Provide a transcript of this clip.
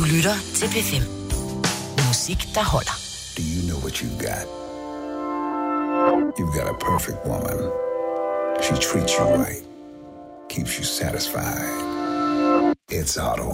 lytter til P5. Musik, der holder. Do you know what you've got? You've got a perfect woman. She treats you right. Keeps you satisfied. It's Auto.